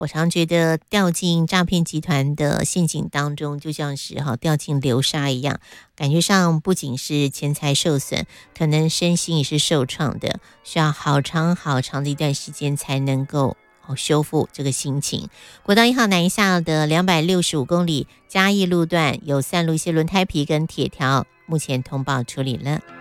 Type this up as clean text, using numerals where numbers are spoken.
我常觉得掉进诈骗集团的陷阱当中，就像是掉进流沙一样，感觉上不仅是钱财受损，可能身心也是受创的，需要好长好长的一段时间才能够修复这个心情。国道1号南下的265公里嘉义路段有散落一些轮胎皮跟铁条，目前通报处理了。